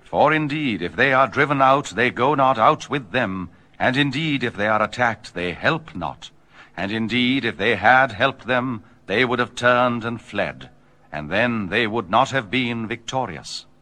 For indeed, if they are driven out, they go not out with them. And indeed, if they are attacked, they help not. And indeed, if they had helped them, they would have turned and fled. And then they would not have been victorious.